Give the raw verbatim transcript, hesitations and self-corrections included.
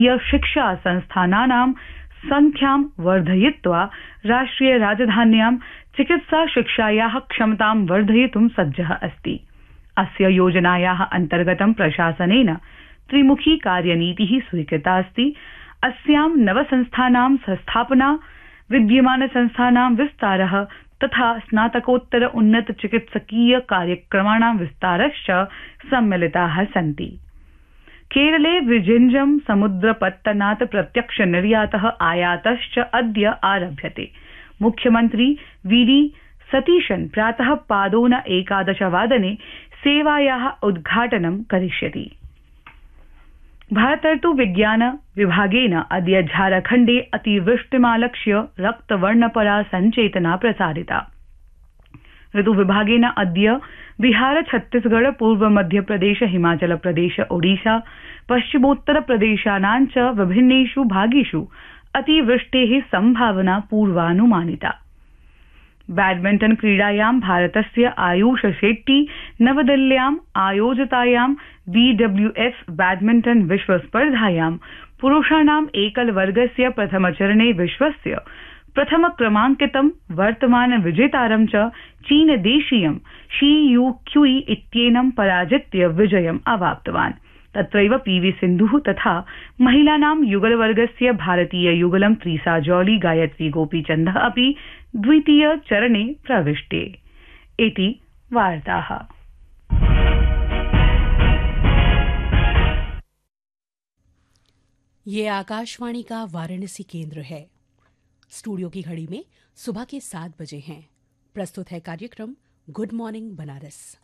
शिक्षा संस्थानानां संख्यां वर्धयित्वा राष्ट्रिय राजधान्यां चिकित्सा शिक्षायाः क्षमतां वर्धयितुं सज्जः अस्ति। अस्य योजनायाः अन्तर्गतं प्रशासनेन त्रिमुखी कार्यनीतिः स्वीकृता अस्ति। अस्यां नवसंस्थानां संस्थापना, विद्यमान संस्थानां विस्तारः तथा स्नातकोत्तर उन्नत चिकित्सकीय कार्यक्रमाणां विस्तारश्च सम्मिलिताः सन्ति। केरले विजिञ्जम समुद्रपत्तनात् प्रत्यक्ष निर्यातः आयातश्च अद्य आरभ्यते। मुख्यमन्त्री वी डी सतीशन् प्रातः पादोन एकादश वादने सेवायाः उद्घाटनं करिष्यति। भारतर्तु विज्ञान विभागेन अद्य झारखण्डे अतिवृष्टिमालक्ष्य रक्तवर्णपरा संचेतना प्रसारिता। ऋतु विभागेन अद्य बिहार, छत्तीसगढ़, पूर्व मध्य प्रदेश, हिमाचल प्रदेश, ओडिशा, पश्चिमोत्तर प्रदेशानां च विभिन्नेषु भागेषु अतिवृष्टेः संभावना पूर्वानुमानिता। बैडमिंटन क्रीडायां भारतस्य आयुष शेट्टी नवदिल्ल्याम् आयोजितायां बी डब्ल्यू एफ बैडमिंटन विश्वस्पर्धायां पुरुषाणाम् एकल वर्गस्य प्रथमचरणे विश्वस्य प्रथम क्रमांकितं वर्तमान विजेतारं च चीनदेशीयं शी यू क्यूई इत्येनं पराजित्य विजयम् अवाप्तवान्। तत्रैव पीवी सिन्धुः तथा महिलानां युगलवर्गस्य भारतीय युगलं त्रीसा जॉली, गायत्री गोपीचन्दः अपि द्वितीय चरणे प्रविष्टे। इति वार्ताः। ये आकाशवाणी का वाराणसी केंद्र है। स्टूडियो की घड़ी में सुबह के सात बजे हैं। प्रस्तुत है कार्यक्रम गुड मॉर्निंग बनारस।